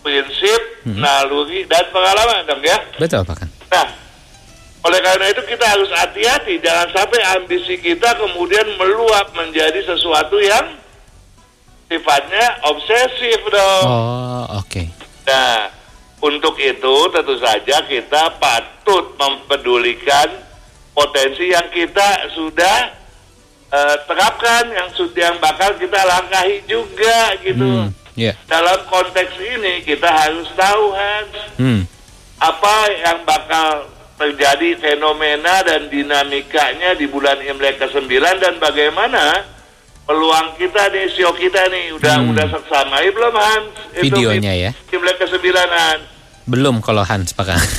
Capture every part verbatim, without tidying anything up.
prinsip, Hmm. naluri, dan pengalaman dong ya. Betul Pak Kang. Nah, oleh karena itu kita harus hati-hati, jangan sampai ambisi kita kemudian meluap menjadi sesuatu yang sifatnya obsesif dong. Oh, oke. Okay. Nah, untuk itu tentu saja kita patut mempedulikan potensi yang kita sudah uh, terapkan, yang sudah yang bakal kita langkahi juga gitu. Hmm, yeah. Dalam konteks ini kita harus tahu Hans, Hmm. apa yang bakal terjadi fenomena dan dinamikanya di bulan Imlek kesembilan dan bagaimana peluang kita nih, sio kita nih udah Hmm. udah seksamai belum Hans? Videonya ya? Imlek kesembilan Hans. Belum kalau Hans Pak Kang.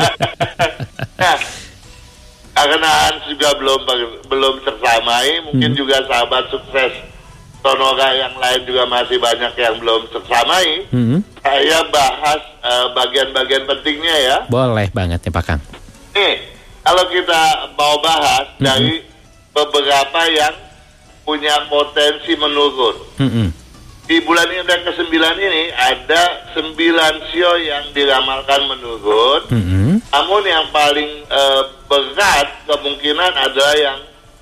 Nah, karena Hans juga belum belum tersamai, mungkin Hmm. juga sahabat sukses Sonora yang lain juga masih banyak yang belum tersamai. Hmm. Saya bahas uh, bagian-bagian pentingnya ya. Boleh banget ya Pak Kang. Nih, kalau kita mau bahas Hmm. dari beberapa yang punya potensi menurun. Hmm. Di bulan Imlek kesembilan ini ada sembilan sio yang diramalkan menurun. Hmm. Namun yang paling uh, berat kemungkinan adalah yang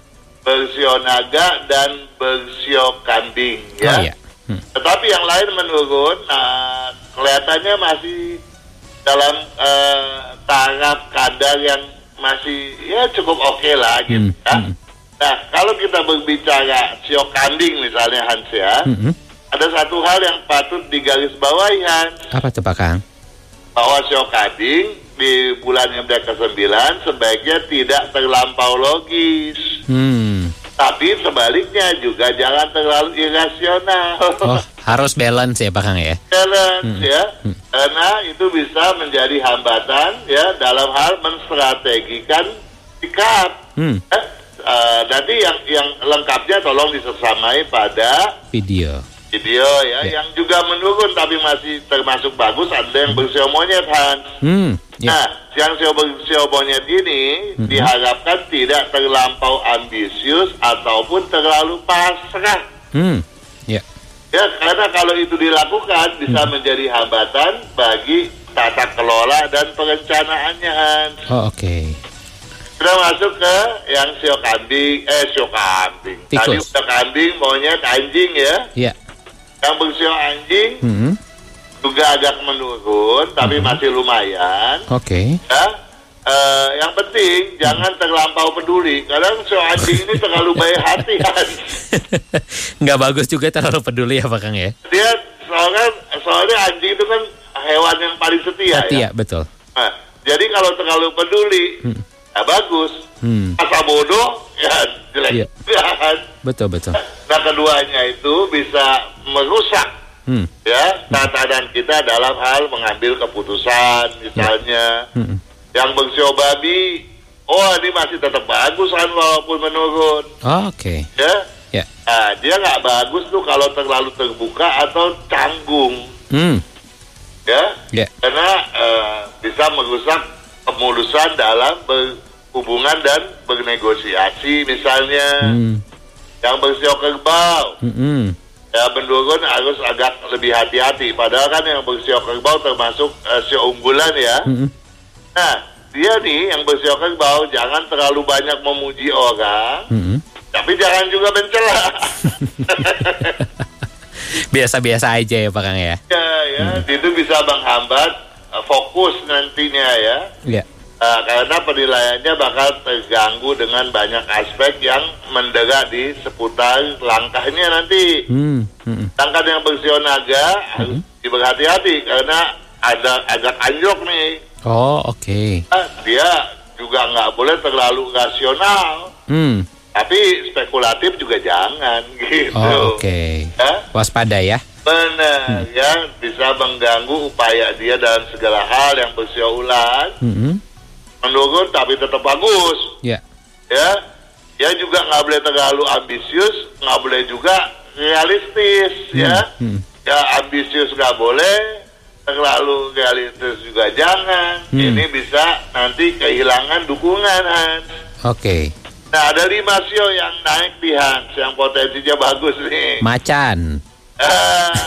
bersio naga dan bersio kambing ya. Oh iya. Hmm. Tetapi yang lain menurun, nah, kelihatannya masih dalam uh, taraf kadar yang masih ya cukup oke okay lah gitu Hmm. ya. Hmm. Nah, kalau kita berbicara sio kambing misalnya Hans ya, Hmm. ada satu hal yang patut digarisbawahi Hans, Apa tuh Pak Kang? bahwa sio kambing di bulan Imlek kesembilan sebaiknya tidak terlampau logis. Hmm. Tapi sebaliknya juga jangan terlalu irasional. Oh, harus balance ya Pak Kang ya? Balance Hmm. ya, Hmm. karena itu bisa menjadi hambatan ya dalam hal menstrategikan sikap. Hmm. Eh, uh, nanti yang yang lengkapnya tolong disersamai pada Video. video ya, Ya. yang juga menurun tapi masih termasuk bagus ada yang bersio monyet Hans. Hmm. Ya. Nah, yang sio bersio monyet ini Mhm. diharapkan tidak terlampau ambisius ataupun terlalu pasrah. Hmm. Ya. Ya, karena kalau itu dilakukan bisa Hmm. menjadi hambatan bagi tata kelola dan perencanaannya Hans. Oh, oke. Okay. Kita masuk ke yang sio kambing, eh sio kambing. Tadi Tikus. udah kambing, monyet, anjing ya. Ya. Yang bersio anjing Hmm. juga agak menurun, tapi Mhm. masih lumayan. Oke. Ya, Eh, yang penting jangan terlampau peduli. Kadang sio anjing ini terlalu baik hati kan. Nggak bagus juga terlalu peduli ya Pak Kang ya? Dia soalnya soalnya anjing itu kan hewan yang paling setia. Setia, Ya. betul. Nah, jadi kalau terlalu peduli, Hmm. ya bagus. Hmm. Masa bodoh, ya jelek. Iya. Ya kan? Betul, betul. Nah, keduanya itu bisa merusak Hmm. ya tatanan kita dalam hal mengambil keputusan misalnya. Hmm. Yang bersio babi, oh ini masih tetap bagus kan walaupun menurun Oh, oke. ya. Ya. Nah, dia nggak bagus tuh kalau terlalu terbuka atau canggung Hmm. ya, Ya. karena eh, bisa merusak kemulusan dalam berhubungan dan bernegosiasi misalnya. Hmm. Yang bersio kerbau Hmm. ya menurun harus agak lebih hati-hati. Padahal kan yang bersio kerbau termasuk uh, sio unggulan ya. Hmm. Nah, dia nih yang bersio kerbau jangan terlalu banyak memuji orang, Hmm. tapi jangan juga mencela. Biasa-biasa aja ya Pak Kang ya? Ya, ya, itu bisa menghambat uh, fokus nantinya ya. Ya. Uh, karena penilaiannya bakal terganggu dengan banyak aspek yang mendera di seputar langkahnya nanti. Hmm. Hmm. Sedangkan yang bersio naga harus diberhati-hati karena ada agak anjlok nih. Oh, oke. Ah, dia juga nggak boleh terlalu rasional, Hmm. tapi spekulatif juga jangan gitu. Oh, oke. Ya, Waspada ya? benar ya, bisa mengganggu upaya dia dalam segala hal yang bersio ular. Hmm. Menurun tapi tetap bagus. Ya. Ya, dia juga nggak boleh terlalu ambisius, nggak boleh juga realistis. Hmm. Ya, Hmm. ya ambisius nggak boleh, terlalu realistis juga jangan. Hmm. Ini bisa nanti kehilangan dukungan Hans. Oke. Nah, ada lima sio yang naik di Hans, yang potensinya bagus nih. Macan. Ah,